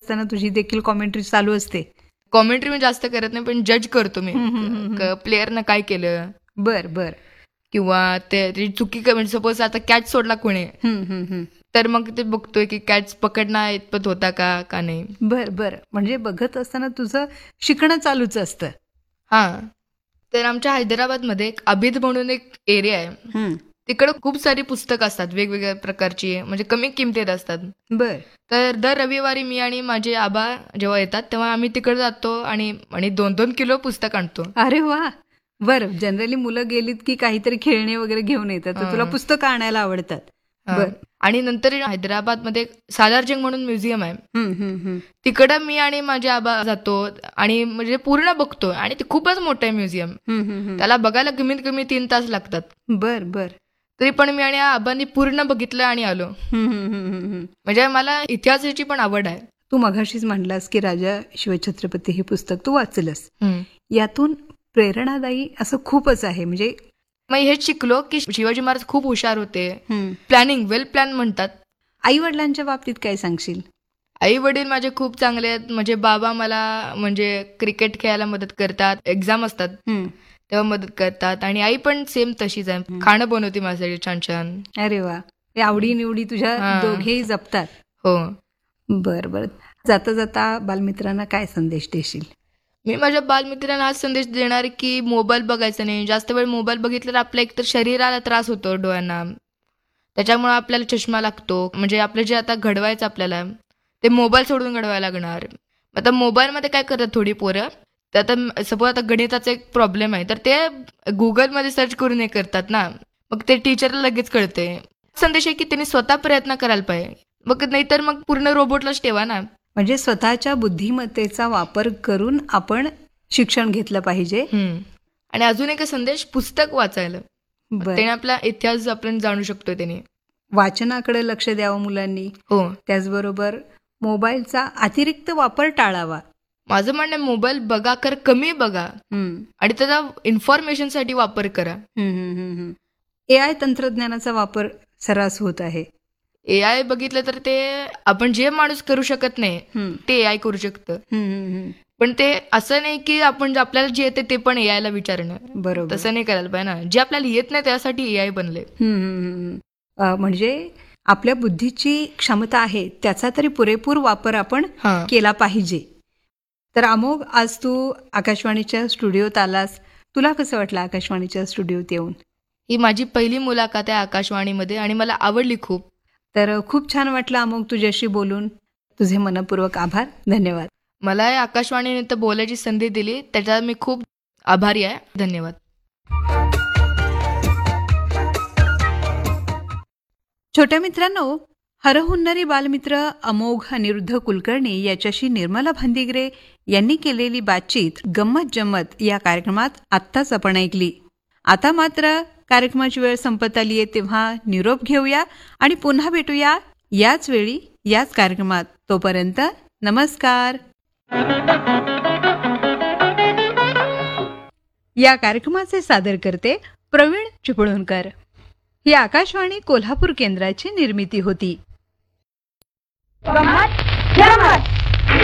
असताना तुझी देखील कॉमेंट्री चालू असते? कॉमेंट्री मी जास्त करत नाही, पण जज करतो मी प्लेअरनं काय केलं. बर बर. किंवा ते चुकी म्हणजे सपोज आता कॅच सोडला कोणी, तर मग ते बघतोय की कॅच पकडणं इतपत होता का नाही. बर बर. म्हणजे बघत असताना तुझं शिकणं चालूच असतं. हा. तर आमच्या हैदराबादमध्ये एक अभिद म्हणून एक एरिया आहे, तिकडे खूप सारी पुस्तकं असतात वेगवेगळ्या प्रकारची, म्हणजे कमी किमतीत असतात. बर. तर दर रविवारी मी आणि माझे आबा जेव्हा येतात तेव्हा आम्ही तिकडे जातो आणि 2-2 किलो पुस्तक आणतो. अरे वा. बरं, जनरली मुलं गेलीत की काहीतरी खेळणे वगैरे घेऊन येतात, तर तुला पुस्तकं आणायला आवडतात. बर. आणि नंतर हैदराबादमध्ये सालारजंग म्हणून म्युझियम आहे, तिकडं मी आणि माझे आबा जातो आणि म्हणजे पूर्ण बघतो. आणि ते खूपच मोठं आहे म्युझियम, त्याला बघायला कमीत कमी 3 तास लागतात. बर बर. तरी पण मी आणि आबांनी पूर्ण बघितलं आणि आलो. म्हणजे मला इतिहासाची पण आवड आहे. तू मघाशीच म्हणलास की राजा शिवछत्रपती हे पुस्तक तू वाचलंस, यातून प्रेरणादायी असं खूपच आहे. म्हणजे मग हेच शिकलो की शिवाजी महाराज खूप हुशार होते, प्लॅनिंग वेल प्लॅन म्हणतात. आई वडिलांच्या बाबतीत काय सांगशील? आई वडील माझे खूप चांगले आहेत. म्हणजे बाबा मला म्हणजे क्रिकेट खेळायला मदत करतात, एक्झाम असतात तेव्हा मदत करतात. आणि आई पण सेम तशीच आहे, खाणं बनवते माझ्यासाठी छान छान. अरे वा. आवडी निवडी तुझ्या दोघेही जपतात. हो. बर बर. जाता जाता बालमित्रांना काय संदेश देशील? मी माझ्या बालमित्रांना हाच संदेश देणार की मोबाईल बघायचा नाही. जास्त वेळ मोबाईल बघितलं तर आपल्या एकतर शरीराला त्रास होतो, डोळ्यांना, त्याच्यामुळे आपल्याला चष्मा लागतो. म्हणजे आपलं जे आता घडवायचं आपल्याला ते मोबाईल सोडून घडवायला लागणार. आता मोबाईलमध्ये काय करतात थोडी पोरं, तर आता सपोज आता गणिताचा एक प्रॉब्लेम आहे तर ते गुगलमध्ये सर्च करून हे करतात ना, मग ते टीचरला लगेच कळते. संदेश आहे की त्यांनी स्वतः प्रयत्न करायला पाहिजे, मग नाहीतर मग पूर्ण रोबोटलाच ठेवा ना. म्हणजे स्वतःच्या बुद्धिमत्तेचा वापर करून आपण शिक्षण घेतलं पाहिजे. आणि अजून एक संदेश, पुस्तक वाचायला, त्याने आपला इतिहास आपण जाणू शकतो. त्याने वाचनाकडे लक्ष द्यावं मुलांनी. हो. त्याचबरोबर मोबाईलचा अतिरिक्त वापर टाळावा. माझं म्हणणं आहे मोबाईल बघा, कर कमी बघा आणि त्याचा इन्फॉर्मेशनसाठी वापर करा. AI तंत्रज्ञानाचा वापर सर्रास होत आहे. AI बघितलं तर ते आपण जे माणूस करू शकत नाही ते AI करू शकतं. पण ते असं नाही की आपण आपल्याला जे येते ते पण AI ला विचारणं. बरोबर, तसं नाही करायला पाहिजे ना. जे आपल्याला येत नाही त्यासाठी AI बनले. म्हणजे आपल्या बुद्धीची क्षमता आहे त्याचा तरी पुरेपूर वापर आपण केला पाहिजे. तर अमोघ, आज तू आकाशवाणीच्या स्टुडिओत आलास, तुला कसं वाटलं आकाशवाणीच्या स्टुडिओत येऊन? ही माझी पहिली मुलाखत आहे आकाशवाणीमध्ये आणि मला आवडली खूप. तर खूप छान वाटलं अमोघ तुझ्याशी बोलून. तुझे मनपूर्वक आभार. धन्यवाद. मला आकाशवाणीने तर बोलायची संधी दिली त्याच्यात मी खूप आभारी आहे. धन्यवाद. छोट्या मित्रांनो, हरहुन्नरी बालमित्र अमोघ अनिरुद्ध कुलकर्णी याच्याशी निर्मला भांदिगरे यांनी केलेली बातचीत गंमत जम्मत या कार्यक्रमात आत्ताच आपण ऐकली. आता मात्र कार्यक्रमाची वेळ संपत आली आहे, तेव्हा निरोप घेऊया आणि पुन्हा भेटूया याच वेळी याच कार्यक्रमात. तोपर्यंत नमस्कार. या कार्यक्रमाचे सादर करते प्रवीण चिपळूणकर. ही आकाशवाणी कोल्हापूर केंद्राची निर्मिती होती. गंमत जम्मत.